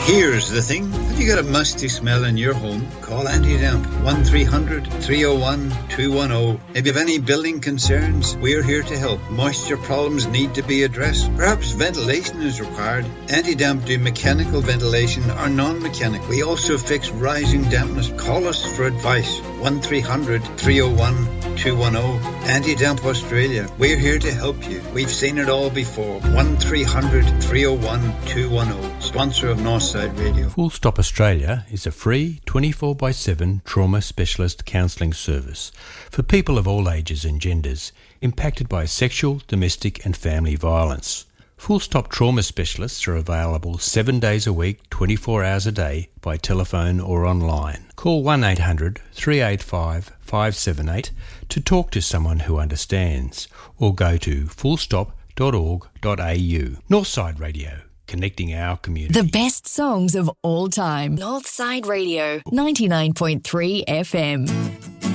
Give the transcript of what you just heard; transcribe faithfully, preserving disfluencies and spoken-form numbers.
Here's the thing. Have you got a musty smell in your home? Call Anti-Damp. one three hundred, three oh one, two one oh. If you have any building concerns, we're here to help. Moisture problems need to be addressed. Perhaps ventilation is required. Anti-Damp do mechanical ventilation or non-mechanical. We also fix rising dampness. Call us for advice. one three hundred, three oh one, two one oh. Anti-Damp Australia. We're here to help you. We've seen it all before. one three hundred, three oh one, two one oh. Sponsor of Northside Radio. Full Stop Australia is a free twenty-four by seven trauma specialist counselling service for people of all ages and genders impacted by sexual, domestic and family violence. Full Stop Trauma Specialists are available seven days a week, twenty-four hours a day by telephone or online. Call one eight hundred, three eight five, five seven eight to talk to someone who understands, or go to full stop dot org dot a u. Northside Radio, connecting our community. The best songs of all time. Northside Radio, ninety-nine point three F M.